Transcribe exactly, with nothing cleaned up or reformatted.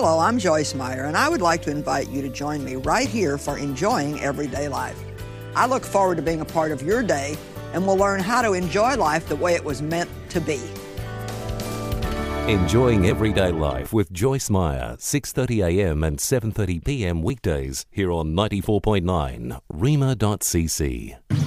Hello, I'm Joyce Meyer, and I would like to invite you to join me right here for Enjoying Everyday Life. I look forward to being a part of your day, and we'll learn how to enjoy life the way it was meant to be. Enjoying Everyday Life with Joyce Meyer, six thirty a.m. and seven thirty p.m. weekdays here on ninety-four point nine, rhema dot c c.